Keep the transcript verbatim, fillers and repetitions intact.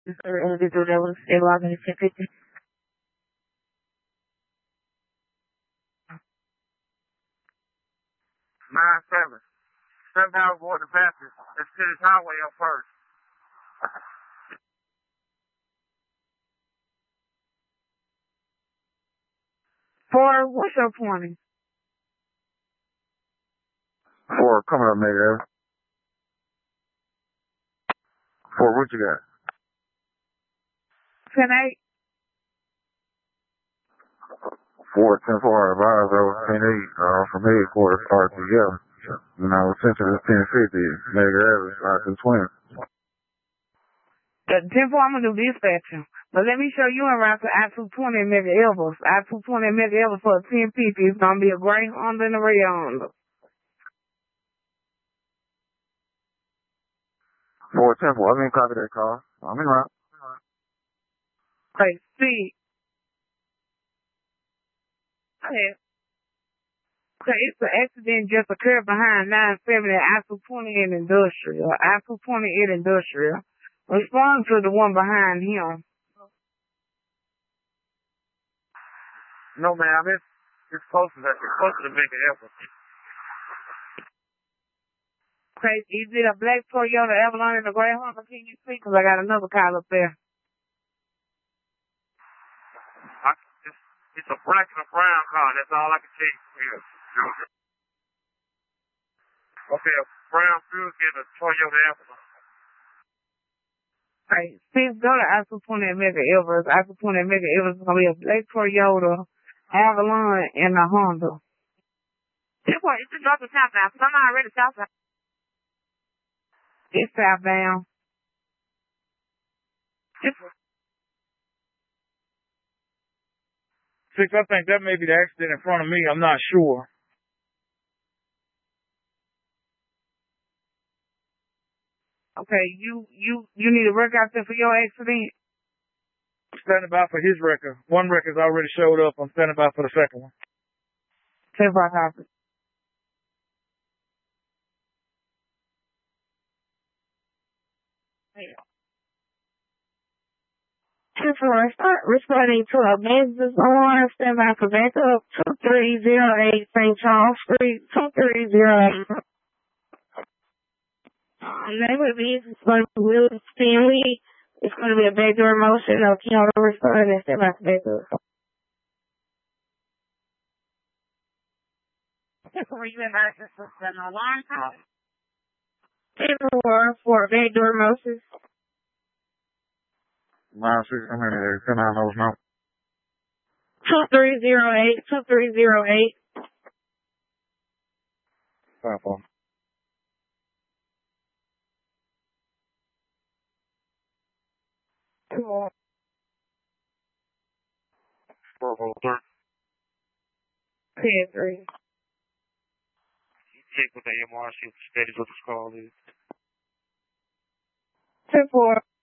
This is an individual that was involved in the ten fifty. nine seven. Step down aboard the Baptist. Let's hit his highway up first. Four, what's your twenty? Four, coming up, nigga. Four, what you got? ten eight. Four, ten, four, advised over ten eight, uh, from headquarters, start together. You know, essentially it's ten fifty, nigga, average, like the twin. The ten four, I'm gonna do dispatching. But let me show you around to I two twenty and Mega Elbows. I two twenty and Mega Elbows for a ten fifty. It's gonna be a gray Honda and a red Honda. Four, ten, four, I didn't copy that call. I'm in route. Okay, see. Okay. Okay, it's an accident just occurred behind nine seventy at I two twenty in Industrial. I two twenty in Industrial. Respond to the one behind him. No, ma'am, it's, it's close to that. It's close to the Mega Elbows. Okay, is it a black Toyota Avalon and a gray Honda? Can you see? Because I got another car up there. I, it's, it's a black and a brown car. That's all I can tell you. Yeah. Okay, a brown Fusion and a Toyota Avalon. Okay, please go to I two twenty and Mega Elbows. I two twenty and Mega Elbows is going to be a black Toyota Avalon and a Honda. This one, it's a drop to southbound. So I'm already southbound. It's southbound. Six, I think that may be the accident in front of me. I'm not sure. Okay, you you you need a record out there for your accident? Standing by for his record. One record's already showed up. I'm standing by for the second one. ten four copy. ten four, start responding to a business on stand by for backup two three zero eight Saint Charles Street, two three zero eight. Name of the business is going to be Willis Finley. It's going to be a backdoor motion. No key on the respond and stand by for backup. Were you in that system an alarm call? ten four for a backdoor motion. Nine six, I'm in there. Ten nine those now. Two three zero eight. Two three zero eight. Five four. Two more. Four four three. Ten three. You check with the M R, see what the status of this call is. Ten four.